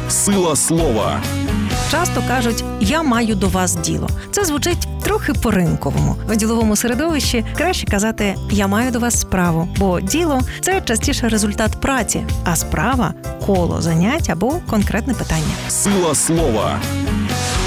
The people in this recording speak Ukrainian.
Сила слова. Часто кажуть «я маю до вас діло». Це звучить трохи по-ринковому. В діловому середовищі краще казати «я маю до вас справу», бо діло – це частіше результат праці, а справа – коло занять або конкретне питання. Сила слова.